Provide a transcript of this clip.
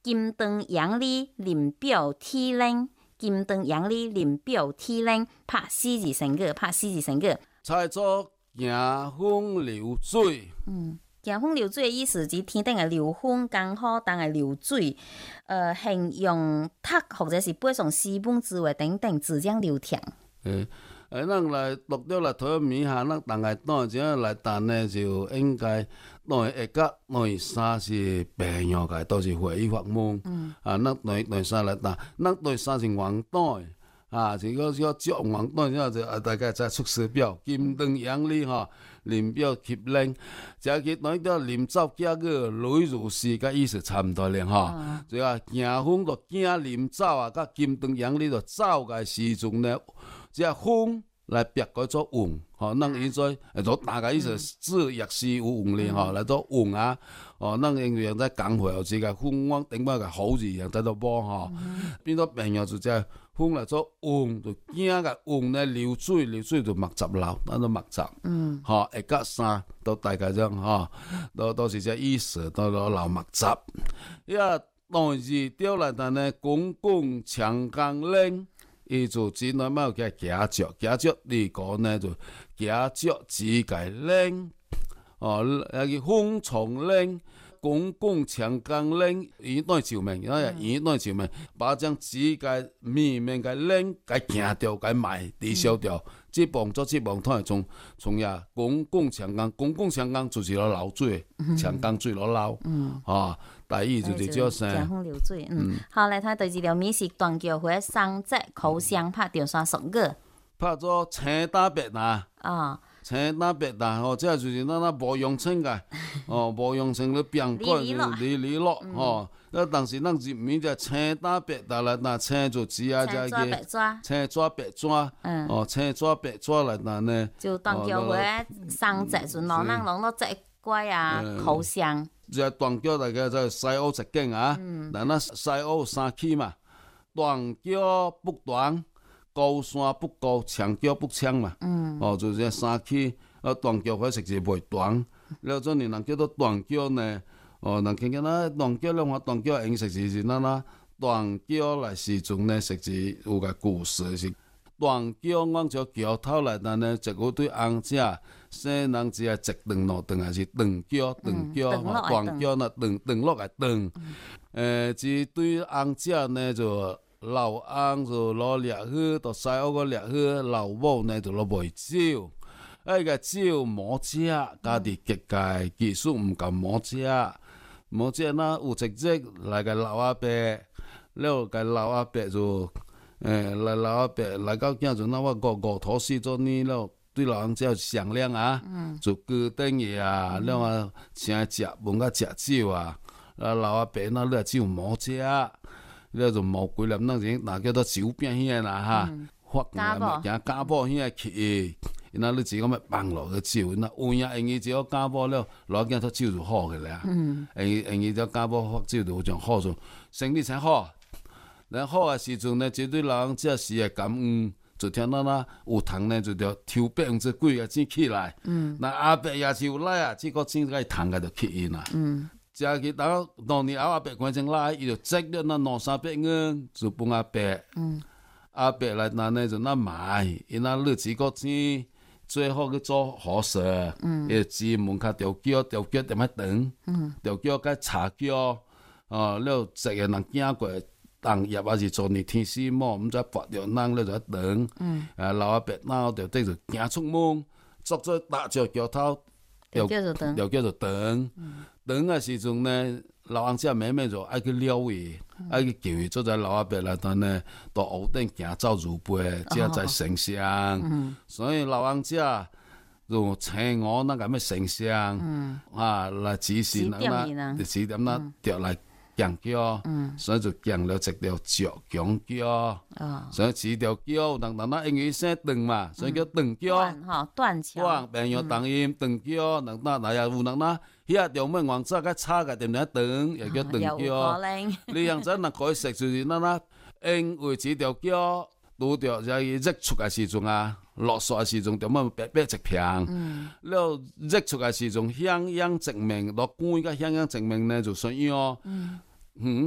金燈陽里林表天靈，金燈陽里林表天靈，拍四字成語，拍四字成語。 菜作行風流水。 行風流水嘅意思是天頂嘅流風剛好當係流水，形容塔或者是背上四本字話等等自將流淌。 咱來讀咗來睇面下，咱大概當然之來談呢，就應該當然一甲當然三是朋友嘅，都是回憶發夢。咱當然三來談，咱當然三是黃帶。是個叫捉黃帶，之後就大概再出師表，金燈陽里林表貼靈，就係佢當然都林走家個女如是個意思差唔多咧就係行風就行林走啊，甲金燈陽里就走嘅時陣呢，即係風來別改做雲，咱現在就大概意思字亦是有雲咧來做雲啊，咱應該在講話有這個風往頂擺個好字樣在度播變咗朋友就即係。風來做雲，就驚個雲咧流水，流水就墨汁流，那都墨汁。一甲三都大概咁，都是這意思，都流墨汁。一當時掉來但呢，公共長江嶺，伊就只內冇嘅夾腳，夾腳嚟講呢就夾腳只計嶺，有個風從嶺。公共長江嶺，伊當朝明，伊當朝明，把將指甲面面嘅嶺，佢行掉，佢埋抵消掉，即幫助通係從呀公共長江，公共長江就是攞流水，長江水攞流，大意就是叫聲。 行風流水，好嚟睇第二條面是斷橋會生節口香拍掉啥熟個， 拍咗青打白啊。青打白但即係就是咱無用清嘅，無用清你變改離落，當時咱入面就青打白但啦，那青就只啊只嘅青抓白抓，青抓白抓嚟但呢， 就斷橋會生節就攞咱攞到節乖啊口香。 就係斷橋大概就西歐一間啊，但咱西歐三期嘛，斷橋不斷。高山不高，長橋不長嘛。就這三期，斷橋會實是袂斷。了做人叫做斷橋呢，人見見咱斷橋咧，我斷橋用實是咱啦。斷橋來時陣呢，實是有個故事是斷橋，我就橋頭來但呢，一個對翁仔，生人只係直斷落斷，還是斷橋，斷橋，斷橋那斷落來斷。只對翁仔呢就。老翁就攞掠去，到西歐個掠去，老母呢就攞賣酒，個酒冇食，家己結界技術唔夠冇食，冇食那有一日來個老阿伯，了個老阿伯就，來老阿伯來到囝就那我五頭四做呢了，對老翁只商量啊，就高等嘢啊，了啊請食問甲食酒啊，老阿伯那掠酒冇食。了就冇幾粒，那叫做酒變遐啦發芽嘛，驚家寶遐去，那你自己咪放落個酒，那有影用伊只要家寶了，攞驚他酒就好嘅啦。用伊只家寶發酒就種好咗，生意才好。然後啊時陣呢，絕對老人家是會感恩，就聽到那有糖呢，就條抽餅子幾個錢起來。那阿伯也是有來啊，這個錢個糖個就起因啦。食去當年阿伯關正來，伊就積了那200-300元，就幫阿伯。阿伯來那呢就那買，伊那日子個錢最好去做好事。伊只門口條橋點樣等，條橋個茶橋，了這個人經過，當業還是做你天使麼？唔知發着人了就等。老阿伯那條底就行出門，作咗大隻橋頭。又叫做等，等嘅時陣呢，老翁仔妹妹就愛去撩伊，愛去叫伊做在老阿伯來當呢，到屋頂行走如杯，只在成雙。所以老翁仔就請我那個咩成雙，來指示咱指點咱調來行橋，所以就行了一條石牆橋，所以一條橋，人那英語寫斷嘛，所以叫斷橋。 斷橋。斷， 朋友當音斷橋，人那也有人那，遐條咩黃色個叉個點樣斷，又叫斷橋。你樣子那可以食就是那，因為一條橋拄着就日出嘅時陣啊，落雪嘅時陣點樣白白一片，了日出嘅時陣響響直明，落光個響響直明呢就算樣。